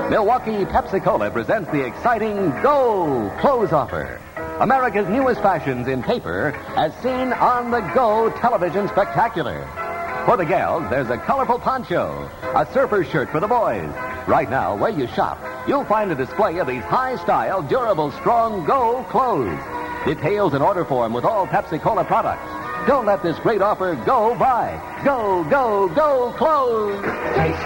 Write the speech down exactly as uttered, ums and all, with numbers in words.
Milwaukee Pepsi-Cola presents the exciting Go Clothes Offer. America's newest fashions in paper as seen on the Go Television Spectacular. For the gals, there's a colorful poncho, a surfer shirt for the boys. Right now, where you shop, you'll find a display of these high-style, durable, strong Go clothes. Details in order form with all Pepsi-Cola products. Don't let this great offer go by. Go, go, go clothes!